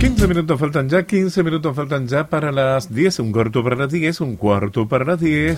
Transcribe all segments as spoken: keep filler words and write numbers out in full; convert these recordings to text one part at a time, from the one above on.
quince minutos faltan ya, quince minutos faltan ya para las diez, un cuarto para las diez, un cuarto para las diez.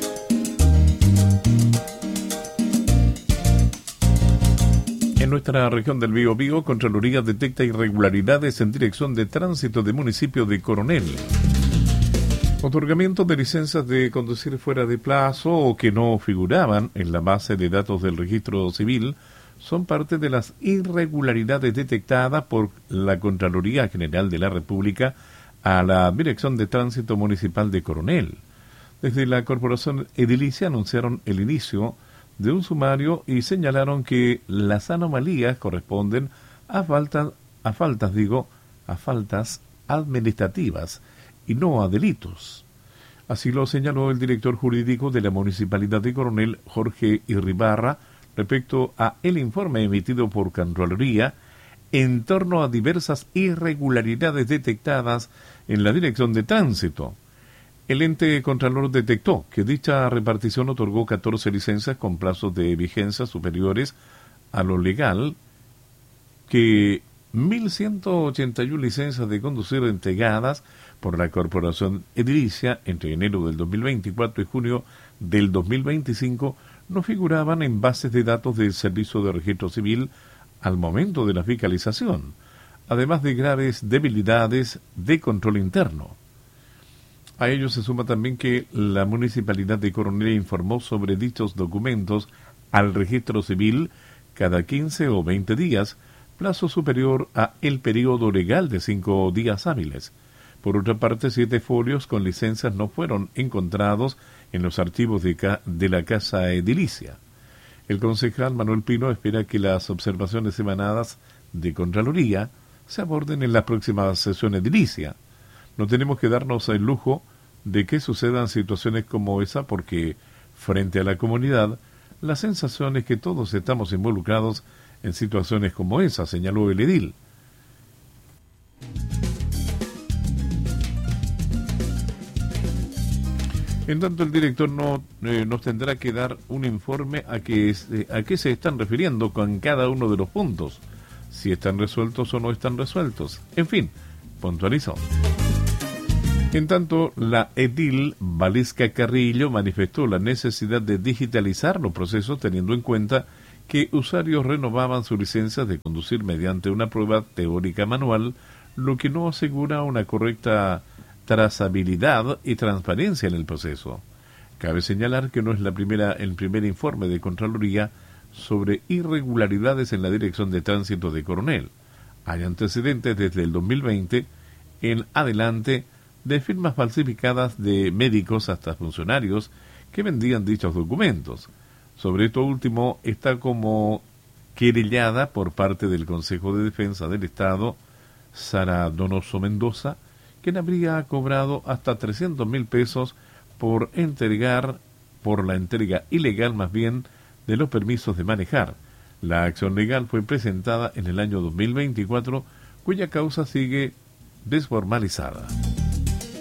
En nuestra región del Biobío, Contraloría detecta irregularidades en dirección de tránsito del municipio de Coronel. Otorgamiento de licencias de conducir fuera de plazo o que no figuraban en la base de datos del registro civil son parte de las irregularidades detectadas por la Contraloría General de la República a la Dirección de Tránsito Municipal de Coronel. Desde la Corporación Edilicia anunciaron el inicio de un sumario y señalaron que las anomalías corresponden a faltas, a faltas, digo, a faltas administrativas y no a delitos. Así lo señaló el director jurídico de la Municipalidad de Coronel, Jorge Irribarra, respecto a el informe emitido por Contraloría en torno a diversas irregularidades detectadas en la Dirección de Tránsito. El ente Contralor detectó que dicha repartición otorgó catorce licencias con plazos de vigencia superiores a lo legal, que mil ciento ochenta y una licencias de conducir entregadas por la Corporación Edilicia entre enero del dos mil veinticuatro y junio del dos mil veinticinco no figuraban en bases de datos del Servicio de Registro Civil al momento de la fiscalización, además de graves debilidades de control interno. A ello se suma también que la Municipalidad de Coronel informó sobre dichos documentos al Registro Civil cada quince o veinte días, plazo superior a el periodo legal de cinco días hábiles. Por otra parte, siete folios con licencias no fueron encontrados en los archivos de, ca de la Casa Edilicia. El concejal Manuel Pino espera que las observaciones emanadas de Contraloría se aborden en las próximas sesiones edilicia. No tenemos que darnos el lujo de que sucedan situaciones como esa porque, frente a la comunidad, la sensación es que todos estamos involucrados en situaciones como esa, señaló el edil. En tanto, el director no, eh, nos tendrá que dar un informe a, que, eh, a qué se están refiriendo con cada uno de los puntos, si están resueltos o no están resueltos. En fin, puntualizó. En tanto, la edil Valesca Carrillo manifestó la necesidad de digitalizar los procesos teniendo en cuenta que usuarios renovaban sus licencias de conducir mediante una prueba teórica manual, lo que no asegura una correcta trazabilidad y transparencia en el proceso. Cabe señalar que no es la primera, el primer informe de Contraloría sobre irregularidades en la Dirección de Tránsito de Coronel. Hay antecedentes desde el dos mil veinte en adelante de firmas falsificadas de médicos hasta funcionarios que vendían dichos documentos. Sobre esto último está como querellada por parte del Consejo de Defensa del Estado Sara Donoso Mendoza, quien habría cobrado hasta trescientos mil pesos por entregar, por la entrega ilegal más bien, de los permisos de manejar. La acción legal fue presentada en el año dos mil veinticuatro, cuya causa sigue desformalizada.